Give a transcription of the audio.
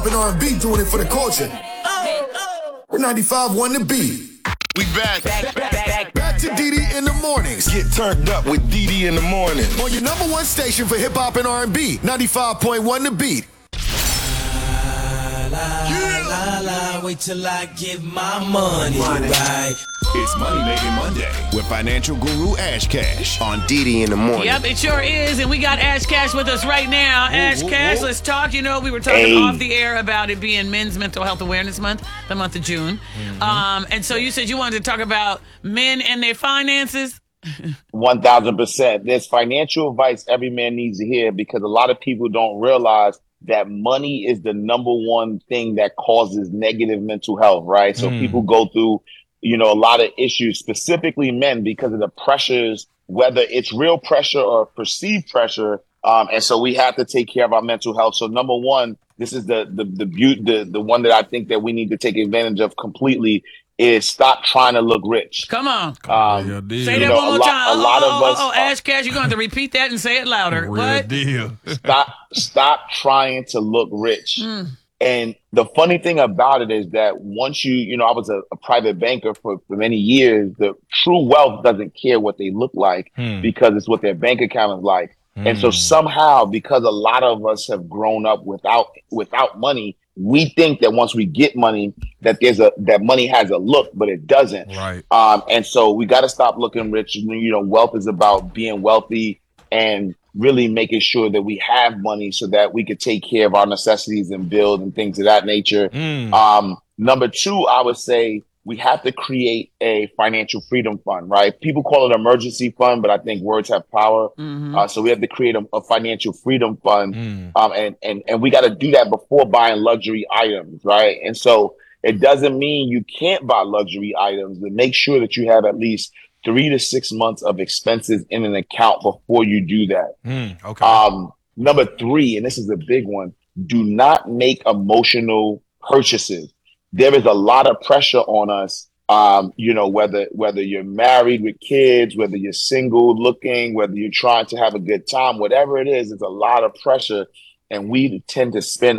R&B doing it for the culture. We're 95.1 The Beat. We back. Back to Didi in the mornings. Get turned up with Didi in the morning. On your number one station for hip hop and R&B, 95.1 The Beat. Wait till I get my money right. It's Money Making Monday with financial guru Ash Cash on Didi in the morning. Yep, it sure is. And we got Ash Cash with us right now. Ash Cash, let's talk. You know, we were talking off the air about it being Men's Mental Health Awareness Month, the month of June. And so you said you wanted to talk about men and their finances. 1,000%. There's financial advice every man needs to hear because a lot of people don't realize that money is the number one thing that causes negative mental health, right? So people go through, a lot of issues, specifically men, because of the pressures, whether it's real pressure or perceived pressure. And so we have to take care of our mental health. So number one, this is the one that I think that we need to take advantage of completely is stop trying to look rich. Come on. Say that one more time. A lot of us. Ash Cash, you're going to have to repeat that and say it louder. Real deal. Stop trying to look rich. And the funny thing about it is that once I was a private banker for many years, the true wealth doesn't care what they look like because it's what their bank account is like. And so somehow, because a lot of us have grown up without money, we think that once we get money, that money has a look, but it doesn't. Right. And so we got to stop looking rich. Wealth is about being wealthy and really making sure that we have money so that we could take care of our necessities and build and things of that nature. Number two, I would say we have to create a financial freedom fund, right? People call it emergency fund, but I think words have power. So we have to create a financial freedom fund. And we got to do that before buying luxury items, right? And so it doesn't mean you can't buy luxury items, but make sure that you have at least 3 to 6 months of expenses in an account before you do that. Okay. Number three, and this is a big one, do not make emotional purchases. There is a lot of pressure on us, whether you're married with kids, whether you're single looking, whether you're trying to have a good time, whatever it is, it's a lot of pressure. And we tend to spend